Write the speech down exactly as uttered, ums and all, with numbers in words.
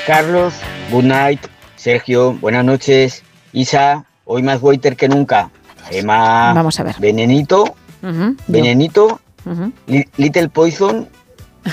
Carlos, good night. Sergio, buenas noches. Isa, hoy más waiter que nunca. Gemma, Vamos a ver. Venenito, Uh-huh, Venenito, uh-huh. Li- Little Poison